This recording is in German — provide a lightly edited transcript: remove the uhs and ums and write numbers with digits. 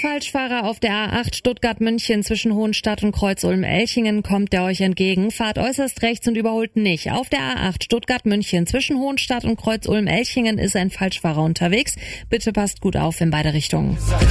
Falschfahrer auf der A8 Stuttgart-München zwischen Hohenstadt und Kreuz-Ulm-Elchingen. Kommt der euch entgegen? Fahrt äußerst rechts und überholt nicht. Auf der A8 Stuttgart-München zwischen Hohenstadt und Kreuz-Ulm-Elchingen ist ein Falschfahrer unterwegs. Bitte passt gut auf in beide Richtungen.